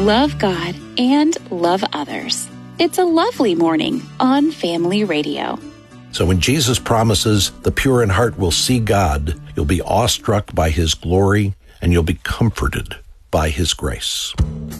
love God, and love others. It's a lovely morning on Family Radio. So when Jesus promises the pure in heart will see God, you'll be awestruck by his glory and you'll be comforted by his grace.